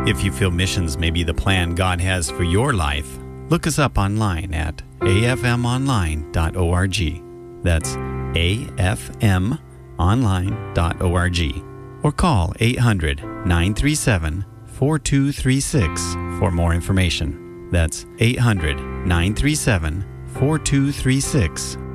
If you feel missions may be the plan God has for your life, look us up online at afmonline.org. That's afmonline.org. Or call 800-937-4236 for more information. That's 800-937-4236.